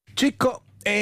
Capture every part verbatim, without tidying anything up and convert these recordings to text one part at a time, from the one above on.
צ'יקו.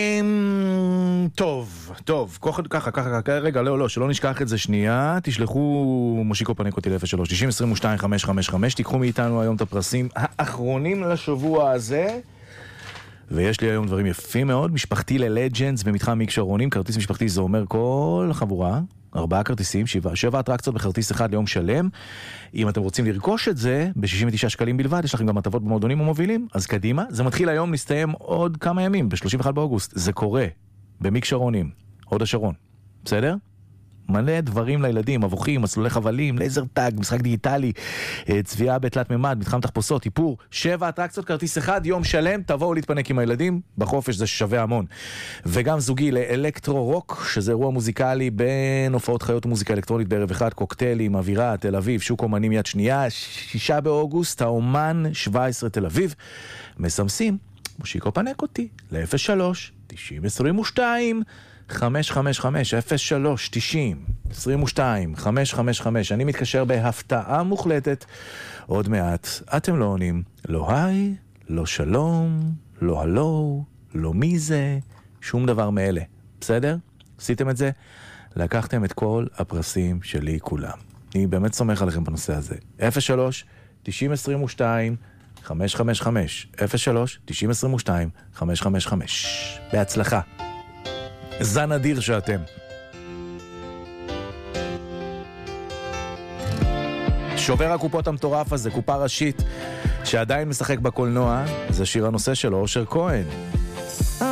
טוב, טוב, ככה, ככה, רגע, לא, לא, שלא נשכח את זה שנייה, תשלחו מושיקו פנק אותי ל-אפס שלוש תשעים עשרים ושתיים חמש חמש חמש, תיקחו מאיתנו היום את הפרסים האחרונים לשבוע הזה, ויש לי היום דברים יפים מאוד, משפחתי ללג'נדס במתחם מיק שרונים, כרטיס משפחתי זה אומר כל חבורה, ארבעה כרטיסים, שבע, שבע אטרקציות בכרטיס אחד ליום שלם. אם אתם רוצים לרכוש את זה ב-שישים ותשעה שקלים בלבד, יש לכם גם הטבות במועדונים ומובילים, אז קדימה. זה מתחיל היום, נסתיים עוד כמה ימים, ב-שלושים ואחד באוגוסט. זה קורה, במיק שרונים, הוד השרון. בסדר? מלא דברים לילדים, מבוכים, מסלולי חבלים, לייזר טאג, משחק דיגיטלי, צביעה בתלת ממד, מתחם תחפושות, איפור, שבע אטרקציות, כרטיס אחד, יום שלם, תבואו להתפנק עם הילדים, בחופש זה שווה המון. וגם זוגי לאלקטרו רוק, שזה אירוע מוזיקלי בין הופעות חיות ומוזיקה אלקטרונית בערב אחד, קוקטיילים, אווירה, תל אביב, שוק אומנים יד שנייה, שישה באוגוסט, האומן שבע עשרה תל אביב, מסמסים, מושיקו פנק אותי, ל-אפס שלוש תשעים עשרים ושתיים חמש חמש חמש אפס שלוש תשעים עשרים ושתיים חמש חמש חמש. אני מתקשר בהפתעה מוחלטת עוד מעט. אתם לא עונים, לא היי, לא שלום, לא הלו, לא מי זה, שום דבר מאלה. בסדר? עשיתם את זה? לקחתם את כל הפרסים שלי כולם. אני באמת סומך עליכם בנושא הזה. אפס שלוש תשעים עשרים ושתיים חמש חמש חמש אפס שלוש תשעים עשרים ושתיים חמש חמש חמש. בהצלחה. זן אדיר שאתם. שובר הקופות המטורף הזה, קופה ראשית שעדיין משחק בקולנוע, זה שיר הנושא שלו, אושר כהן.